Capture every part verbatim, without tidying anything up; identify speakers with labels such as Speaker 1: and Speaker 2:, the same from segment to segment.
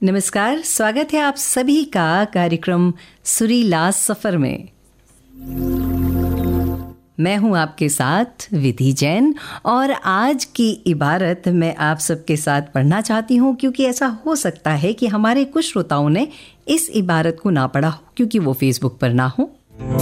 Speaker 1: नमस्कार, स्वागत है आप सभी का कार्यक्रम सुरीला सफर में। मैं हूं आपके साथ विधि जैन और आज की इबारत मैं आप सबके साथ पढ़ना चाहती हूं क्योंकि ऐसा हो सकता है कि हमारे कुछ श्रोताओं ने इस इबारत को ना पढ़ा हो क्योंकि वो फेसबुक पर ना हो।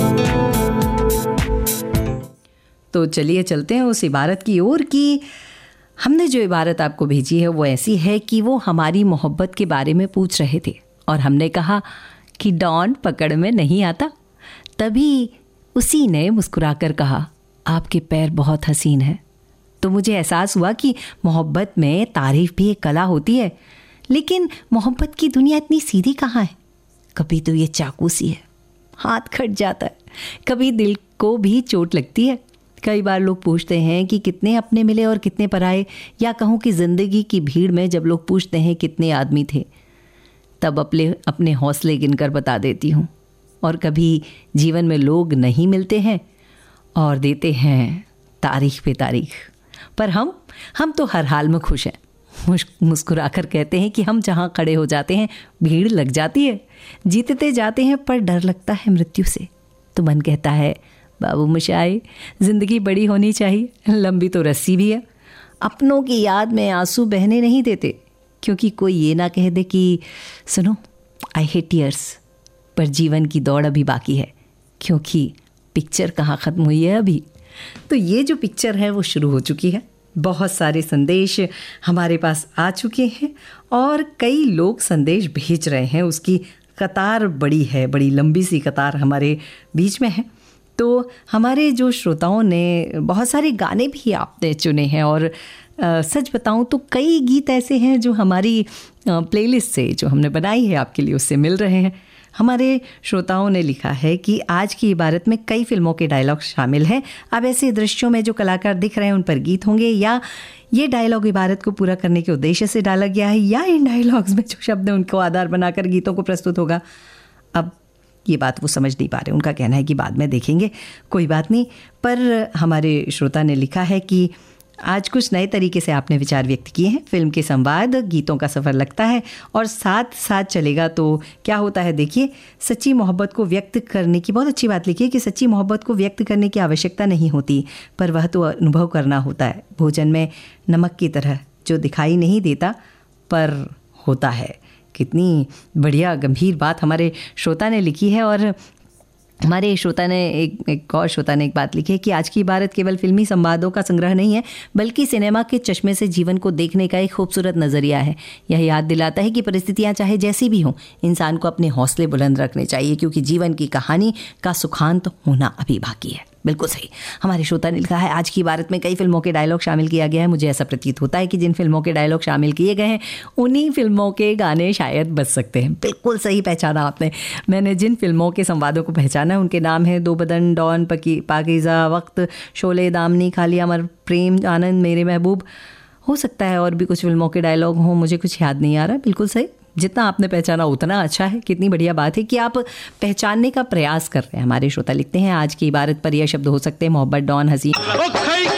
Speaker 1: तो चलिए चलते हैं उस इबारत की ओर कि हमने जो इबारत आपको भेजी है वो ऐसी है कि वो हमारी मोहब्बत के बारे में पूछ रहे थे और हमने कहा कि डॉन पकड़ में नहीं आता। तभी उसी ने मुस्कुराकर कहा, आपके पैर बहुत हसीन हैं। तो मुझे एहसास हुआ कि मोहब्बत में तारीफ भी एक कला होती है, लेकिन मोहब्बत की दुनिया इतनी सीधी कहाँ है। कभी तो ये चाकू सी है, हाथ कट जाता है, कभी दिल को भी चोट लगती है। कई बार लोग पूछते हैं कि कितने अपने मिले और कितने पराए, या कहूँ कि ज़िंदगी की भीड़ में जब लोग पूछते हैं कितने आदमी थे, तब अपने अपने हौसले गिनकर बता देती हूँ। और कभी जीवन में लोग नहीं मिलते हैं और देते हैं तारीख पे तारीख, पर हम हम तो हर हाल में खुश हैं। मुस्कुराकर कहते हैं कि हम जहाँ खड़े हो जाते हैं भीड़ लग जाती है, जीतते जाते हैं पर डर लगता है मृत्यु से। तो मन कहता है बाबू मशाई, ज़िंदगी बड़ी होनी चाहिए, लंबी तो रस्सी भी है। अपनों की याद में आंसू बहने नहीं देते, क्योंकि कोई ये ना कह दे कि सुनो आई हेट टीयर्स, पर जीवन की दौड़ अभी बाकी है, क्योंकि पिक्चर कहाँ ख़त्म हुई है अभी। तो ये जो पिक्चर है वो शुरू हो चुकी है। बहुत सारे संदेश हमारे पास आ चुके हैं और कई लोग संदेश भेज रहे हैं। उसकी कतार बड़ी है, बड़ी लंबी सी कतार हमारे बीच में है। तो हमारे जो श्रोताओं ने बहुत सारे गाने भी आपने चुने हैं और आ, सच बताऊं तो कई गीत ऐसे हैं जो हमारी प्लेलिस्ट से जो हमने बनाई है आपके लिए उससे मिल रहे हैं। हमारे श्रोताओं ने लिखा है कि आज की इबारत में कई फिल्मों के डायलॉग शामिल हैं। अब ऐसे दृश्यों में जो कलाकार दिख रहे हैं उन पर गीत होंगे, या ये डायलॉग इबारत को पूरा करने के उद्देश्य से डाला गया है, या इन डायलॉग्स में जो शब्द हैं उनको आधार बनाकर गीतों को प्रस्तुत होगा। अब ये बात वो समझ नहीं पा रहे, उनका कहना है कि बाद में देखेंगे, कोई बात नहीं। पर हमारे श्रोता ने लिखा है कि आज कुछ नए तरीके से आपने विचार व्यक्त किए हैं। फिल्म के संवाद गीतों का सफ़र लगता है और साथ साथ चलेगा तो क्या होता है। देखिए, सच्ची मोहब्बत को व्यक्त करने की बहुत अच्छी बात लिखी है कि सच्ची मोहब्बत को व्यक्त करने की आवश्यकता नहीं होती, पर वह तो अनुभव करना होता है। भोजन में नमक की तरह जो दिखाई नहीं देता पर होता है। कितनी बढ़िया गंभीर बात हमारे श्रोता ने लिखी है। और हमारे श्रोता ने एक एक और श्रोता ने एक बात लिखी है कि आज की इबारत केवल फिल्मी संवादों का संग्रह नहीं है, बल्कि सिनेमा के चश्मे से जीवन को देखने का एक खूबसूरत नज़रिया है। यह याद दिलाता है कि परिस्थितियां चाहे जैसी भी हों, इंसान को अपने हौसले बुलंद रखने चाहिए, क्योंकि जीवन की कहानी का सुखांत होना अभी बाकी है। बिल्कुल सही। हमारे श्रोता ने लिखा है आज की इबारत में कई फिल्मों के डायलॉग शामिल किया गया है। मुझे ऐसा प्रतीत होता है कि जिन फिल्मों के डायलॉग शामिल किए गए हैं उन्हीं फिल्मों के गाने शायद बज सकते हैं। बिल्कुल सही पहचाना आपने। मैंने जिन फिल्मों के संवादों को पहचाना है उनके नाम हैं दो बदन, डॉन, पकी पाकीज़ा, वक्त, शोले, दामनी, खाली, अमर प्रेम, आनंद, मेरे महबूब। हो सकता है और भी कुछ फिल्मों के डायलॉग हों, मुझे कुछ याद नहीं आ रहा। बिल्कुल सही, जितना आपने पहचाना उतना अच्छा है। कितनी बढ़िया बात है कि आप पहचानने का प्रयास कर रहे हैं। हमारे श्रोता लिखते हैं आज की इबारत पर यह शब्द हो सकते हैं मोहब्बत, डॉन, हसीन।